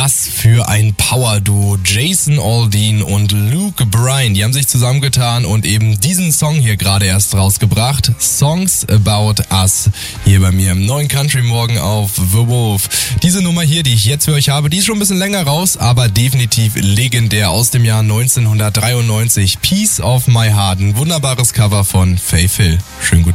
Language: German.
Was für ein Power-Duo. Jason Aldean und Luke Bryan, die haben sich zusammengetan und eben diesen Song hier gerade erst rausgebracht. Songs About Us. Hier bei mir im neuen Country Morgen auf The Wolf. Diese Nummer hier, die ich jetzt für euch habe, die ist schon ein bisschen länger raus, aber definitiv legendär aus dem Jahr 1993. Piece of My Heart. Ein wunderbares Cover von Faith Hill. Schönen guten